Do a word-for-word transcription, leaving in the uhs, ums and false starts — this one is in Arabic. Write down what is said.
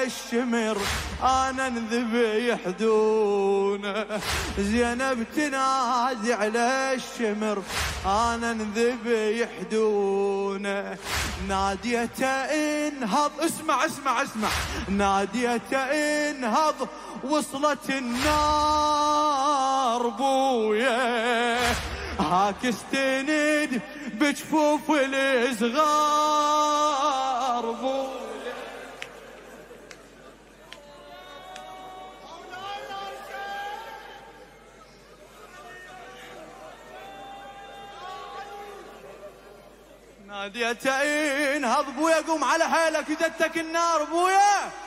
الشمر انا انذبح دونه. زينب تنادي على الشمر انا انذبح دونه. ناديته انهض، اسمع اسمع اسمع، ناديته انهض وصلت النار بويا. هاك استند بجفوف الصغار بويا. ناديته انهض بويا، قوم على حيلك يدتك النار بويا.